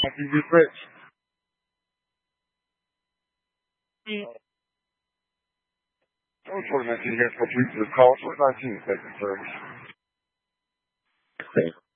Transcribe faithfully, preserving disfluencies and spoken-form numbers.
you get rich. twenty nineteen gas for police to the call for nineteen second service.